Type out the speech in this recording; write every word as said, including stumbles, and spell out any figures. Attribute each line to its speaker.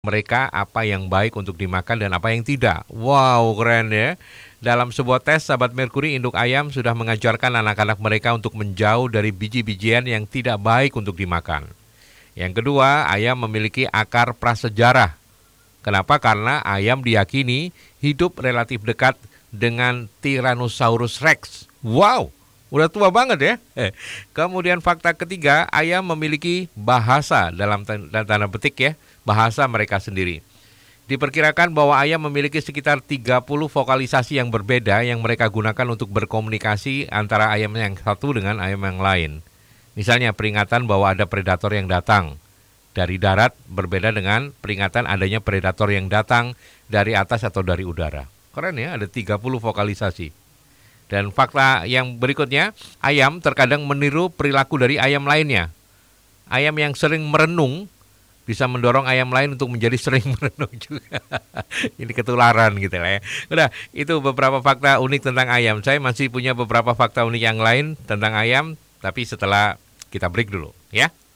Speaker 1: mereka apa yang baik untuk dimakan dan apa yang tidak. Wow, keren ya. Dalam sebuah tes, sahabat Merkuri, induk ayam sudah mengajarkan anak-anak mereka untuk menjauh dari biji-bijian yang tidak baik untuk dimakan. Yang kedua, ayam memiliki akar prasejarah. Kenapa? Karena ayam diyakini hidup relatif dekat dengan Tyrannosaurus Rex. Wow, udah tua banget ya. Eh. Kemudian fakta ketiga, ayam memiliki bahasa dalam tanda petik ya. Bahasa mereka sendiri. Diperkirakan bahwa ayam memiliki sekitar tiga puluh vokalisasi yang berbeda yang mereka gunakan untuk berkomunikasi antara ayam yang satu dengan ayam yang lain. Misalnya peringatan bahwa ada predator yang datang dari darat berbeda dengan peringatan adanya predator yang datang dari atas atau dari udara. Keren ya, ada tiga puluh vokalisasi. Dan fakta yang berikutnya, ayam terkadang meniru perilaku dari ayam lainnya. Ayam yang sering merenung bisa mendorong ayam lain untuk menjadi sering merenung juga. Ini ketularan gitu lah ya. Udah, itu beberapa fakta unik tentang ayam. Saya masih punya beberapa fakta unik yang lain tentang ayam, tapi setelah kita break dulu ya.